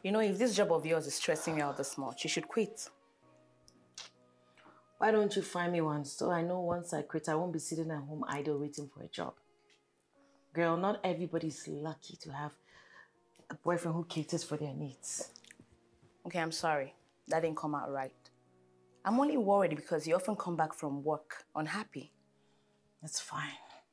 You know, if this job of yours is stressing you out this much, you should quit. Why don't you find me one so I know once I quit, I won't be sitting at home idle waiting for a job. Girl, not everybody's lucky to have a boyfriend who caters for their needs. Okay, I'm sorry. That didn't come out right. I'm only worried because you often come back from work unhappy. That's fine.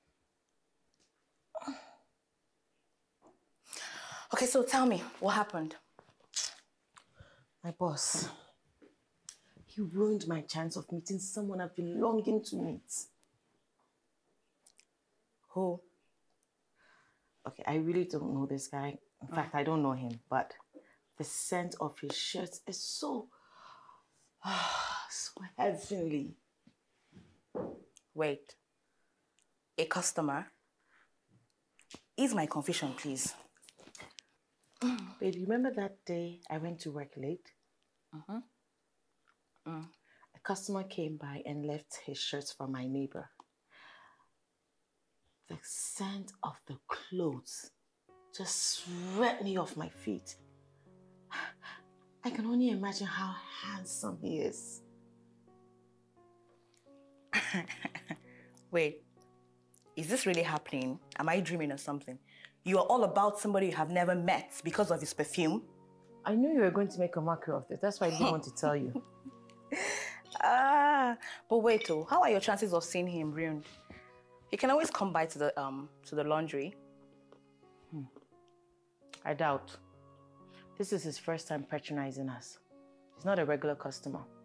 Okay, so tell me, what happened? My boss, he ruined my chance of meeting someone I've been longing to meet. Who? Okay, I really don't know this guy. In fact, I don't know him, but the scent of his shirt is so heavenly. Wait. A customer? Ease my confusion, please. Babe, you remember that day I went to work late? A customer came by and left his shirt for my neighbor. The scent of the clothes just swept me off my feet. I can only imagine how handsome he is. Wait, is this really happening? Am I dreaming or something? You are all about somebody you have never met because of his perfume? I knew you were going to make a mockery of this. That's why I didn't want to tell you. But wait, oh, how are your chances of seeing him ruined? He can always come by to the laundry. I doubt. This is his first time patronizing us. He's not a regular customer.